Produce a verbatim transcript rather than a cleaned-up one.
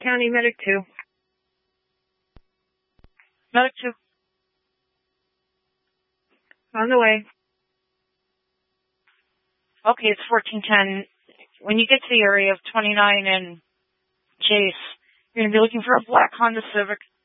County, Medic two. Medic two. On the way. Okay, it's fourteen ten. When you get to the area of twenty-nine and Chase, you're going to be looking for a black Honda Civic.